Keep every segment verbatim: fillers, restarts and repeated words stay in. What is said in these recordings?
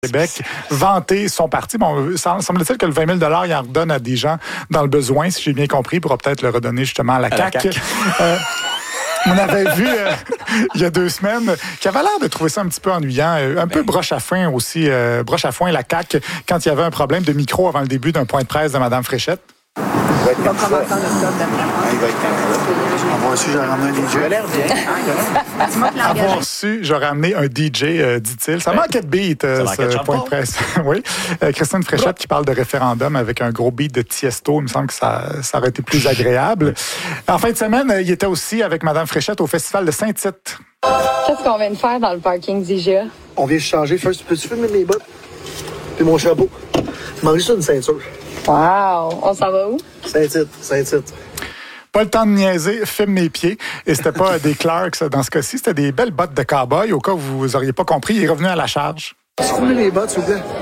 Québec, vanter son parti. Bon, semble-t-il que le vingt mille dollars, il en redonne à des gens dans le besoin, si j'ai bien compris, pour peut-être le redonner justement à la C A Q. Euh, on avait vu euh, il y a deux semaines qu'il avait l'air de trouver ça un petit peu ennuyant, euh, un peu broche à foin aussi, euh, broche à foin la C A Q, quand il y avait un problème de micro avant le début d'un point de presse de Mme Fréchette. Il va être comme ça. Il va être avoir su, j'aurais ramené un D J. Il a l'air bien. Avoir su, j'aurais amené un D J, euh, dit-il. Ça manquait de beat, euh, ce point de presse. Oui. Euh, Christine Fréchette qui parle de référendum avec un gros beat de Tiesto. Il me semble que ça, ça aurait été plus agréable. En fin de semaine, il était aussi avec Mme Fréchette au Festival de Saint-Tite. Qu'est-ce qu'on vient de faire dans le parking d'I G A? On vient changer. First, peux-tu filmer mes bottes? Puis mon chapeau. Je m'en juste une ceinture. Wow! On s'en va où? Saint-Tite, Saint-Tite. Pas le temps de niaiser, filme mes pieds. Et c'était pas des Clarks dans ce cas-ci, c'était des belles bottes de cow-boy. Au cas où vous auriez pas compris, il est revenu à la charge. Peux-tu filmer mes bottes, s'il vous plaît?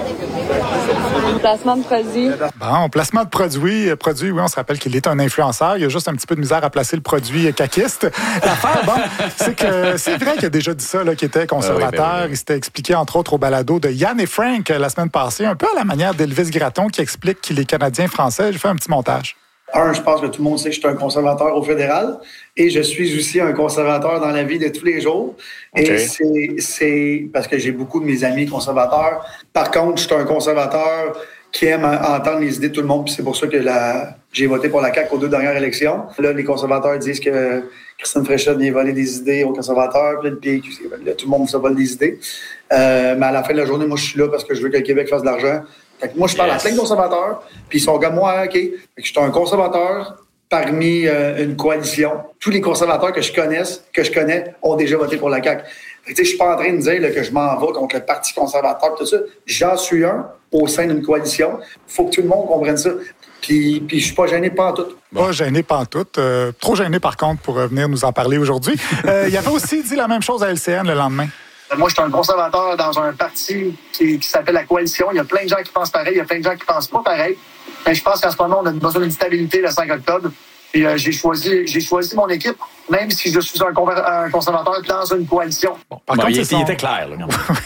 Placement de produit. Bon, placement de produit. Produit, oui, on se rappelle qu'il est un influenceur. Il y a juste un petit peu de misère à placer le produit caquiste. L'affaire, bon, c'est que c'est vrai qu'il a déjà dit ça, là, qu'il était conservateur. Ah oui, ben oui. Il s'était expliqué, entre autres, au balado de Yann et Frank la semaine passée, un peu à la manière d'Elvis Gratton qui explique qu'il est Canadien-Français. J'ai fait un petit montage. Un, je pense que tout le monde sait que je suis un conservateur au fédéral et je suis aussi un conservateur dans la vie de tous les jours. Okay. Et c'est, c'est parce que j'ai beaucoup de mes amis conservateurs. Par contre, je suis un conservateur qui aime entendre les idées de tout le monde. Puis c'est pour ça que la... j'ai voté pour la C A Q aux deux dernières élections. Là, les conservateurs disent que Christine Fréchette vient voler des idées aux conservateurs. Puis là, le P Q, là, tout le monde se vole des idées. Euh, mais à la fin de la journée, moi, je suis là parce que je veux que le Québec fasse de l'argent. Fait que moi, je parle yes. à plein de conservateurs, puis ils sont comme moi, OK. Fait que je suis un conservateur parmi euh, une coalition. Tous les conservateurs que je connaisse, que je connais ont déjà voté pour la C A Q. Fait que, je suis pas en train de dire là, que je m'en vais contre le Parti conservateur, tout ça. J'en suis un au sein d'une coalition. Il faut que tout le monde comprenne ça. Puis, puis je suis pas gêné pantoute. Bon. Pas gêné pantoute. Euh, trop gêné, par contre, pour venir nous en parler aujourd'hui. Euh, il avait aussi dit la même chose à L C N le lendemain. Moi, je suis un conservateur dans un parti qui, qui s'appelle la Coalition. Il y a plein de gens qui pensent pareil, il y a plein de gens qui pensent pas pareil. Mais je pense qu'en ce moment, on a besoin d'une stabilité le cinq octobre. Et euh, j'ai choisi, j'ai choisi mon équipe, même si je suis un, conver- un conservateur dans une coalition. Bon, par bon, contre, il, son... il était clair, là.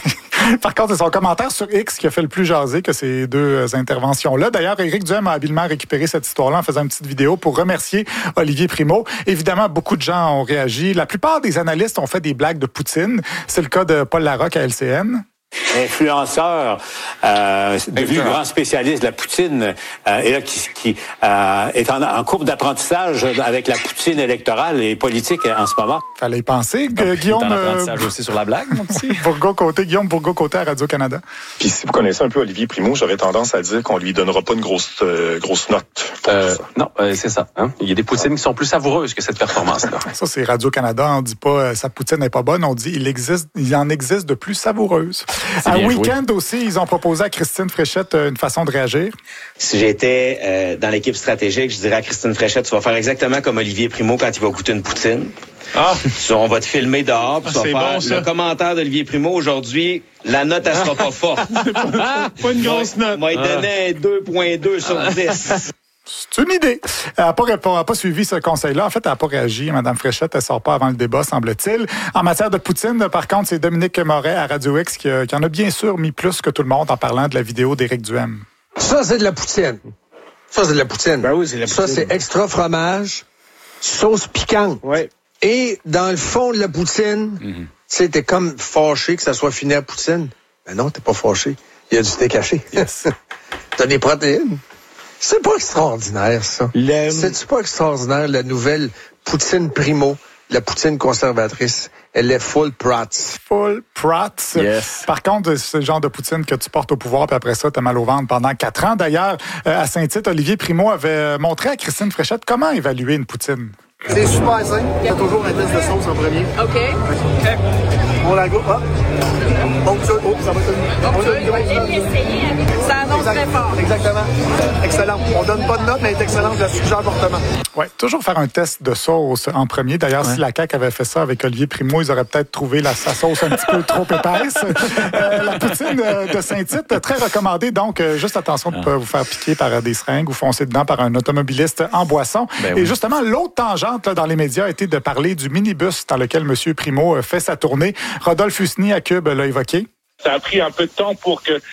Par contre, c'est son commentaire sur X qui a fait le plus jaser que ces deux interventions-là. D'ailleurs, Éric Duhem a habilement récupéré cette histoire-là en faisant une petite vidéo pour remercier Olivier Primo. Évidemment, beaucoup de gens ont réagi. La plupart des analystes ont fait des blagues de Poutine. C'est le cas de Paul Larocque à L C N. Influenceur, euh, devenu grand spécialiste de la poutine, euh, et là qui, qui euh, est en, en cours d'apprentissage avec la poutine électorale et politique en ce moment. Fallait y penser. Donc, Guillaume. Il est en apprentissage euh, aussi sur la blague, mon petit. Bourgault-Côté, Guillaume Bourgault-Côté à Radio-Canada. Puis si vous connaissez un peu Olivier Primo, j'aurais tendance à dire qu'on lui donnera pas une grosse euh, grosse note. Euh, non, euh, c'est ça. Hein? Il y a des poutines qui sont plus savoureuses que cette performance-là. Ça, c'est Radio-Canada. On dit pas euh, sa poutine n'est pas bonne. On dit il existe, il en existe de plus savoureuses. À Week-end aussi, ils ont proposé à Christine Fréchette une façon de réagir. Si j'étais euh, dans l'équipe stratégique, je dirais à Christine Fréchette, tu vas faire exactement comme Olivier Primo quand il va goûter une poutine. Ah. On va te filmer dehors, puis ah, tu vas faire bon, le commentaire d'Olivier Primo aujourd'hui, la note, elle sera pas forte. pas, pas une grosse note. Moi, il donnait deux virgule deux sur dix. C'est une idée. Elle n'a pas, pas, pas suivi ce conseil-là. En fait, elle n'a pas réagi. Mme Fréchette, elle ne sort pas avant le débat, semble-t-il. En matière de Poutine, par contre, c'est Dominique Moret à Radio X qui, qui en a bien sûr mis plus que tout le monde en parlant de la vidéo d'Éric Duhem. Ça, c'est de la poutine. Ça, c'est de la poutine. Ben oui, c'est de la poutine. Ça, c'est extra fromage, sauce piquante. Oui. Et dans le fond de la poutine, mm-hmm. tu sais, t'es comme fâché que ça soit fini à poutine. Ben non, t'es pas fâché. Il y a du thé caché. Yes. T'as des protéines. C'est pas extraordinaire, ça. Le... C'est-tu pas extraordinaire, la nouvelle Poutine Primo, la Poutine conservatrice? Elle est full prats. Full prats. Yes. Par contre, c'est le genre de Poutine que tu portes au pouvoir, puis après ça, t'as mal au ventre pendant quatre ans. D'ailleurs, à Saint-Tite, Olivier Primo avait montré à Christine Fréchette comment évaluer une poutine. C'est super simple. T'as toujours un test de sauce en premier. OK. OK. On la go. Ah. Donc, ça, oh, ça va être une... Ça annonce très fort. Exactement. Excellent. On donne pas de note, mais elle est excellente. Je la suggère fortement. Oui, toujours faire un test de sauce en premier. D'ailleurs, ouais. si la C A Q avait fait ça avec Olivier Primo, ils auraient peut-être trouvé la, sa sauce un petit peu trop épaisse. Euh, la poutine de Saint-Tite, très recommandée. Donc, euh, juste attention de ne pas vous faire piquer par des seringues ou foncer dedans par un automobiliste en boisson. Ben Et oui. justement, l'autre tangente là, dans les médias a été de parler du minibus dans lequel M. Primo fait sa tournée. Rodolphe Husny à Cube l'a évoqué. ça a pris un peu de temps pour que